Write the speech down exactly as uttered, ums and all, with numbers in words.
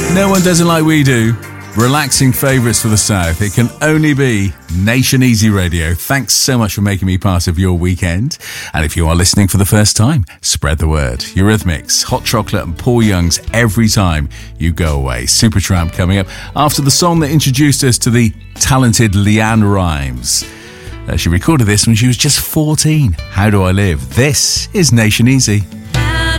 No one does it like we do. Relaxing favourites for the South. It can only be Nation Easy Radio. Thanks so much for making me part of your weekend. And if you are listening for the first time, spread the word. Eurythmics, Hot Chocolate and Paul Young's Every Time You Go Away. Supertramp coming up after the song that introduced us to the talented Leanne Rimes. Uh, she recorded this when she was just fourteen. How Do I Live? This is Nation Easy.